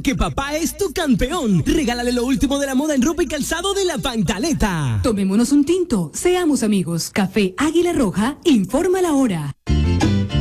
porque papá es tu campeón. Regálale lo último de la moda en ropa y calzado de La Pantaleta. Tomémonos un tinto, seamos amigos. Café Águila Roja, informa la hora.